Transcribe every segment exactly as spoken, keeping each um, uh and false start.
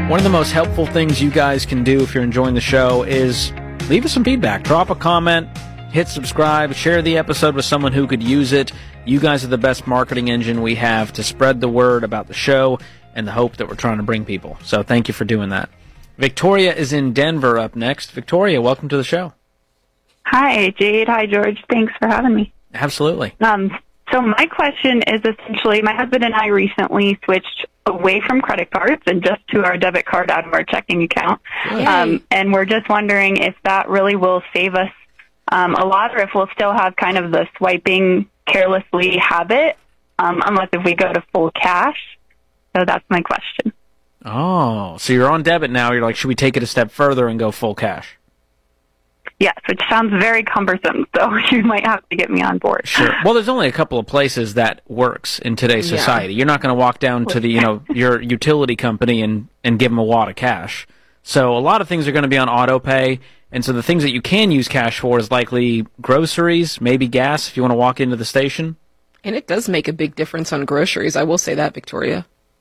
One of the most helpful things you guys can do if you're enjoying the show is leave us some feedback. Drop a comment, hit subscribe, share the episode with someone who could use it. You guys are the best marketing engine we have to spread the word about the show and the hope that we're trying to bring people. So thank you for doing that. Victoria is in Denver up next. Victoria, welcome to the show. Hi, Jade. Hi, George. Thanks for having me. Absolutely. Um, so my question is essentially, my husband and I recently switched away from credit cards and just to our debit card out of our checking account. Um, and we're just wondering if that really will save us um, a lot, or if we'll still have kind of the swiping carelessly habit, um, unless if we go to full cash. So that's my question. Oh, so you're on debit now. You're like, should we take it a step further and go full cash? Yes, which sounds very cumbersome, so you might have to get me on board. Sure. Well, there's only a couple of places that works in today's Yeah. society. You're not going to walk down to the, you know, your utility company and, and give them a wad of cash. So a lot of things are going to be on auto pay, and so the things that you can use cash for is likely groceries, maybe gas if you want to walk into the station. And it does make a big difference on groceries. I will say that, Victoria.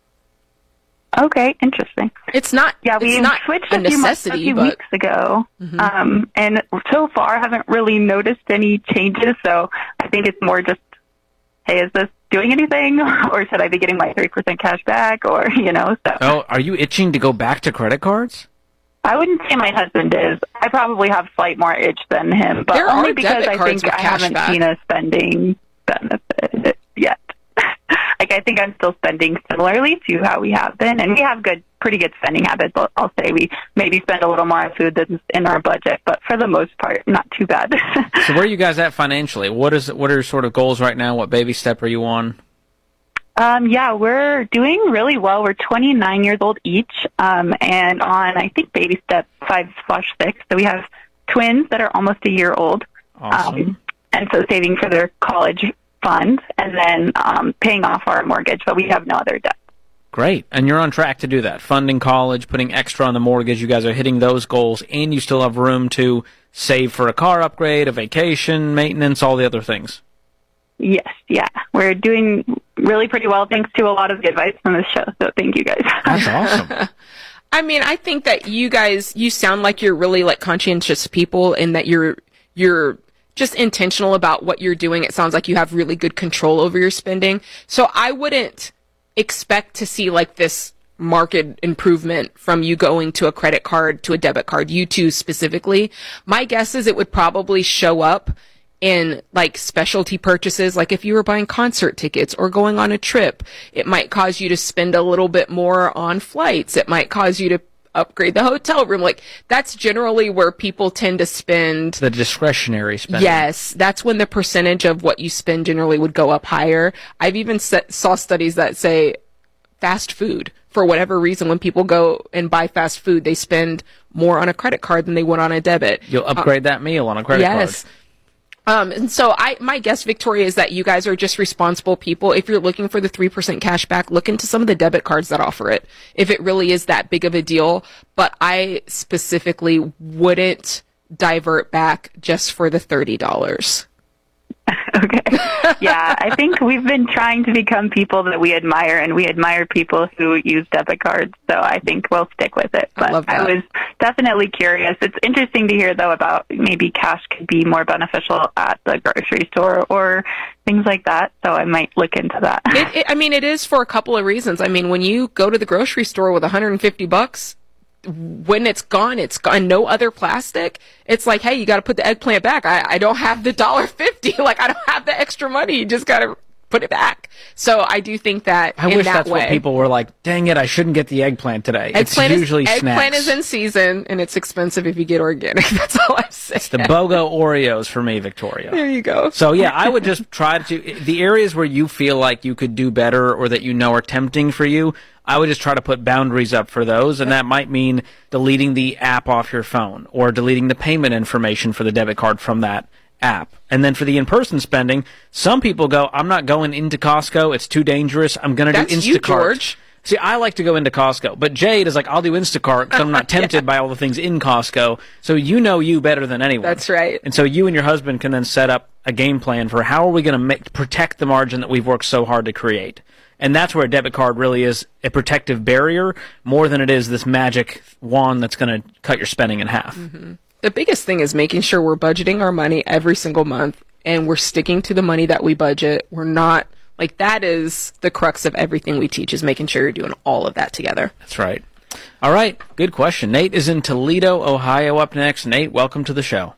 Okay, interesting. It's not. Yeah, we it's not switched a a few, months, a necessity, few but weeks ago, Mhm. um, and so far haven't really noticed any changes. So I think it's more just, hey, is this doing anything, or should I be getting my three percent cash back, or you know? So Oh, are you itching to go back to credit cards? I wouldn't say my husband is. I probably have slight more itch than him, but There only are because debit I cards think with I cash haven't back. seen a spending benefit yet. Like, I think I'm still spending similarly to how we have been, and we have good, pretty good spending habits. I'll, I'll say we maybe spend a little more on food than in our budget, but for the most part, not too bad. So where are you guys at financially? What is what are your sort of goals right now? What baby step are you on? Um, yeah, we're doing really well. We're twenty-nine years old each, um, and on, I think, baby step five slash six. So we have twins that are almost a year old. Awesome. Um, and so saving for their college fund, and then um, paying off our mortgage, but we have no other debt. Great. And you're on track to do that. Funding college, putting extra on the mortgage. You guys are hitting those goals, and you still have room to save for a car upgrade, a vacation, maintenance, all the other things. Yes, yeah. We're doing really pretty well thanks to a lot of the advice from this show, so thank you guys. That's awesome. I mean, I think that you guys, you sound like you're really like conscientious people, and that you're you're just intentional about what you're doing. It sounds like you have really good control over your spending. So I wouldn't expect to see like this market improvement from you going to a credit card to a debit card, you two specifically. My guess is it would probably show up in like specialty purchases, like if you were buying concert tickets or going on a trip. It might cause you to spend a little bit more on flights. It might cause you to upgrade the hotel room. Like, that's generally where people tend to spend. The discretionary spending. Yes, that's when the percentage of what you spend generally would go up higher. I've even set, saw studies that say fast food. For whatever reason, when people go and buy fast food, they spend more on a credit card than they would on a debit. You'll upgrade uh, that meal on a credit yes. card. Um, and so I, my guess, Victoria, is that you guys are just responsible people. If you're looking for the three percent cash back, look into some of the debit cards that offer it, if it really is that big of a deal. But I specifically wouldn't divert back just for the thirty dollars. Okay. Yeah, I think we've been trying to become people that we admire, and we admire people who use debit cards, so I think we'll stick with it. But I love that. I was definitely curious. It's interesting to hear, though, about maybe cash could be more beneficial at the grocery store or things like that, so I might look into that. It, it, I mean, it is for a couple of reasons. I mean, when you go to the grocery store with one hundred fifty bucks, when it's gone, it's gone. No other plastic. It's like, hey, you got to put the eggplant back. I, I don't have the one dollar fifty. Like, I don't have the extra money. You just got to put it back. So I do think that I in wish that that's way, what people were like, dang it, I shouldn't get the eggplant today. Eggplant it's usually is, snacks. Eggplant is in season, and it's expensive if you get organic. That's all I'm saying. It's the BOGO Oreos for me, Victoria. There you go. So, yeah, I would just try to, the areas where you feel like you could do better or that you know are tempting for you, I would just try to put boundaries up for those, and that might mean deleting the app off your phone or deleting the payment information for the debit card from that app. And then for the in-person spending, some people go, I'm not going into Costco. It's too dangerous. I'm going to do Instacart. That's you, George. See, I like to go into Costco, but Jade is like, I'll do Instacart because I'm not tempted yeah. by all the things in Costco. So you know you better than anyone. That's right. And so you and your husband can then set up a game plan for how are we going to make protect the margin that we've worked so hard to create. And that's where a debit card really is a protective barrier more than it is this magic wand that's going to cut your spending in half. Mm-hmm. The biggest thing is making sure we're budgeting our money every single month and we're sticking to the money that we budget. We're not, like, that is the crux of everything we teach, is making sure you're doing all of that together. That's right. All right, good question. Nate is in Toledo, Ohio up next. Nate, welcome to the show.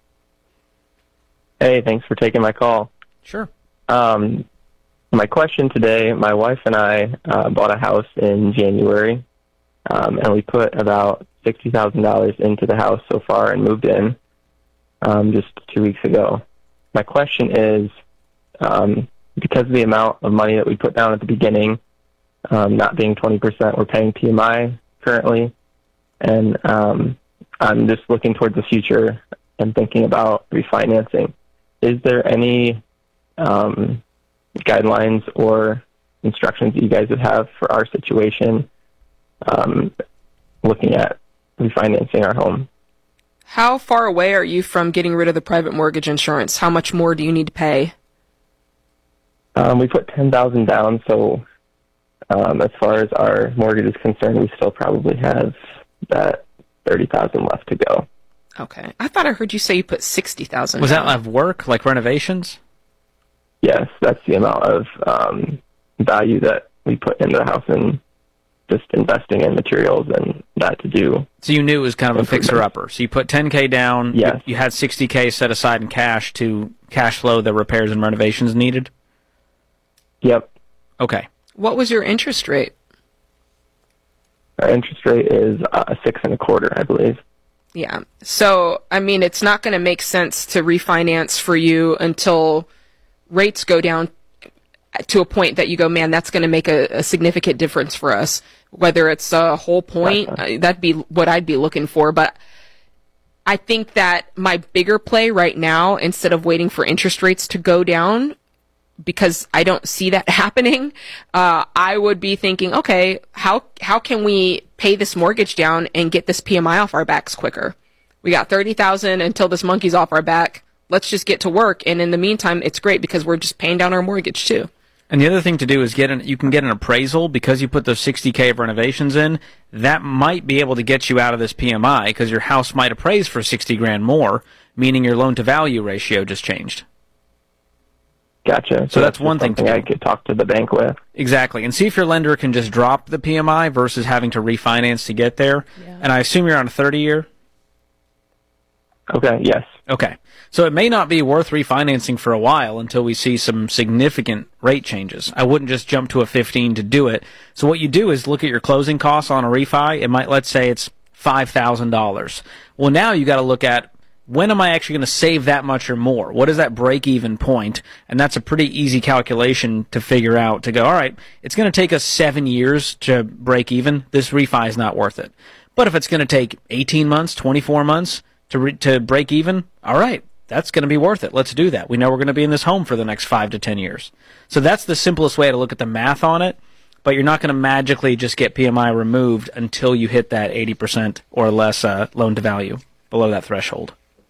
Hey, thanks for taking my call. Sure. Um, my question today, my wife and I uh, bought a house in January, um, and we put about sixty thousand dollars into the house so far and moved in um, just two weeks ago. My question is, um, because of the amount of money that we put down at the beginning, um, not being twenty percent, we're paying P M I currently, and um, I'm just looking towards the future and thinking about refinancing. Is there any um, guidelines or instructions that you guys would have for our situation, um, looking at refinancing our home? How far away are you from getting rid of the private mortgage insurance? How much more do you need to pay? Um, we put ten thousand dollars down, so um, as far as our mortgage is concerned, we still probably have that thirty thousand dollars left to go. Okay. I thought I heard you say you put sixty thousand dollars. Was down. that of work, like renovations? Yes, that's the amount of um, value that we put into the house and just investing in materials and that to do. So you knew it was kind of a fixer-upper. So you put ten K down. Yes. You, you had sixty K set aside in cash to cash flow the repairs and renovations needed? Yep. Okay. What was your interest rate? Our interest rate is uh, six and a quarter, I believe. Yeah. So, I mean, it's not going to make sense to refinance for you until rates go down to a point that you go, man, that's going to make a, a significant difference for us. Whether it's a whole point, uh, that'd be what I'd be looking for. But I think that my bigger play right now, instead of waiting for interest rates to go down, because I don't see that happening, uh, I would be thinking, okay, how how can we pay this mortgage down and get this P M I off our backs quicker? We got thirty thousand dollars until this monkey's off our back. Let's just get to work. And in the meantime, it's great because we're just paying down our mortgage too. And the other thing to do is get an, you can get an appraisal because you put those sixty K of renovations in. That might be able to get you out of this P M I because your house might appraise for sixty grand more, meaning your loan to value ratio just changed. Gotcha. So, so that's, that's one thing to do. I could talk to the bank with. Exactly. And see if your lender can just drop the P M I versus having to refinance to get there. Yeah. And I assume you're on a thirty year? Okay, yes. Okay. So it may not be worth refinancing for a while until we see some significant rate changes. I wouldn't just jump to a fifteen to do it. So what you do is look at your closing costs on a refi. It might, let's say it's five thousand dollars. Well, now you got to look at, when am I actually going to save that much or more? What is that break-even point? And that's a pretty easy calculation to figure out, to go, all right, it's going to take us seven years to break even. This refi is not worth it. But if it's going to take eighteen months, twenty-four months to re- to break even, all right, that's going to be worth it. Let's do that. We know we're going to be in this home for the next five to ten years. So that's the simplest way to look at the math on it. But you're not going to magically just get P M I removed until you hit that eighty percent or less uh, loan to value, below that threshold.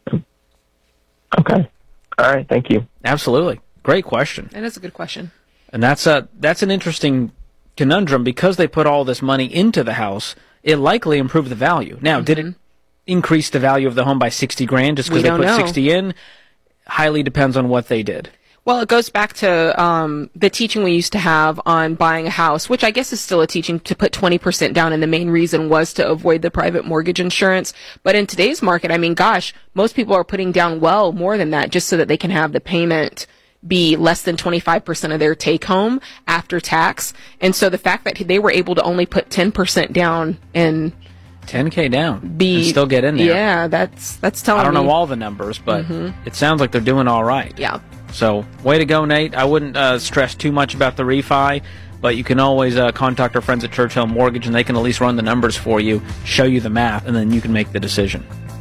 Okay. All right. Thank you. Absolutely. Great question. That is a good question. And that's a that's an interesting conundrum because they put all this money into the house. It likely improved the value. Now, mm-hmm. did it increase the value of the home by sixty grand just because they put know. sixty in? Highly depends on what they did. Well, it goes back to um, the teaching we used to have on buying a house, which I guess is still a teaching to put twenty percent down, and the main reason was to avoid the private mortgage insurance. But in today's market, I mean, gosh, most people are putting down well more than that just so that they can have the payment be less than twenty-five percent of their take-home after tax. And so the fact that they were able to only put ten percent down and ten K down be, and still get in there. Yeah, that's that's telling me. I don't me. know all the numbers, but mm-hmm. it sounds like they're doing all right. Yeah. So, way to go, Nate. I wouldn't uh, stress too much about the refi, but you can always uh, contact our friends at Churchill Mortgage, and they can at least run the numbers for you, show you the math, and then you can make the decision.